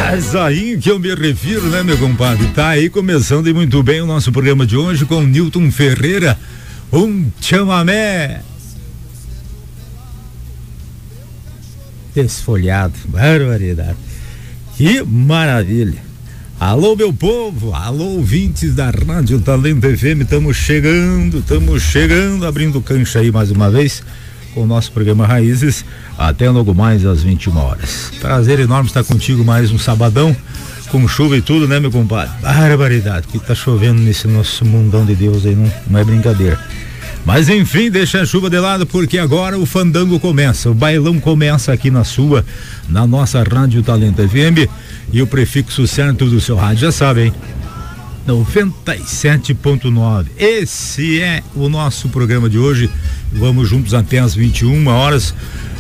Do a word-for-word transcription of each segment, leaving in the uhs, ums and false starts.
Mas aí que eu me refiro, né, meu compadre? Tá aí começando e muito bem o nosso programa de hoje com Newton Ferreira, um chamamé desfolhado, barbaridade. Que maravilha. Alô, meu povo, alô, ouvintes da Rádio Talento F M, estamos chegando, estamos chegando, abrindo cancha aí mais uma vez com o nosso programa Raízes, até logo mais às vinte e uma horas. Prazer enorme estar contigo mais um sabadão, com chuva e tudo, né, meu compadre? Barbaridade, que tá chovendo nesse nosso mundão de Deus aí, não, não é brincadeira. Mas enfim, deixa a chuva de lado, porque agora o fandango começa, o bailão começa aqui na sua, na nossa Rádio Talento F M, e o prefixo certo do seu rádio já sabe, hein? noventa e sete ponto nove. Esse é o nosso programa de hoje. Vamos juntos até as vinte e uma horas,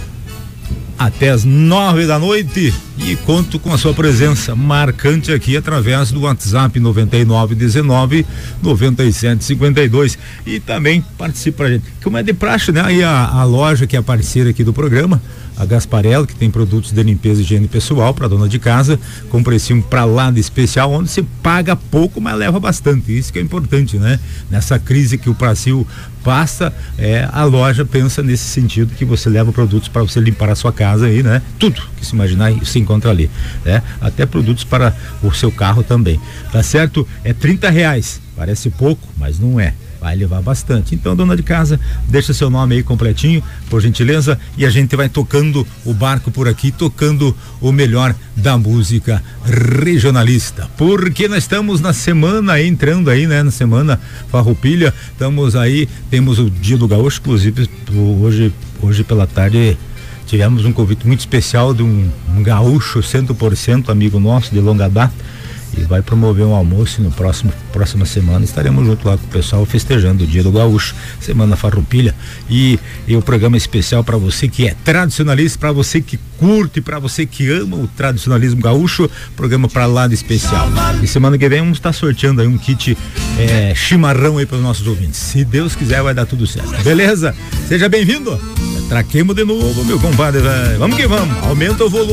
até as nove da noite, e conto com a sua presença marcante aqui através do WhatsApp noventa e nove dezenove noventa e sete cinquenta e dois, e também participa pra gente, como é de praxe, né? Aí a, a loja que é a parceira aqui do programa, a Gasparello, que tem produtos de limpeza e higiene pessoal para dona de casa, com precinho pra lá de especial, onde se paga pouco, mas leva bastante. Isso que é importante, né? Nessa crise que o Brasil passa, é, a loja pensa nesse sentido, que você leva produtos para você limpar a sua casa aí, né? Tudo que se imaginar se encontra ali, né? Até produtos para o seu carro também, tá certo? É trinta reais, parece pouco, mas não é. Vai levar bastante. Então, dona de casa, deixa seu nome aí completinho, por gentileza, e a gente vai tocando o barco por aqui, tocando o melhor da música regionalista. Porque nós estamos na semana, entrando aí, né? Na semana Farroupilha, estamos aí, temos o Dia do Gaúcho, inclusive hoje, hoje pela tarde tivemos um convite muito especial de um, um gaúcho cem por cento, amigo nosso de longa data, e vai promover um almoço, e no próximo próxima semana estaremos junto lá com o pessoal festejando o Dia do Gaúcho, Semana Farroupilha, e, e o programa especial para você que é tradicionalista, para você que curte, para você que ama o tradicionalismo gaúcho, programa para lá de especial. E semana que vem vamos estar sorteando aí um kit é, chimarrão aí para os nossos ouvintes. Se Deus quiser, vai dar tudo certo. Beleza? Seja bem-vindo. Traquemos de novo, meu compadre. Véio. Vamos que vamos. Aumenta o volume.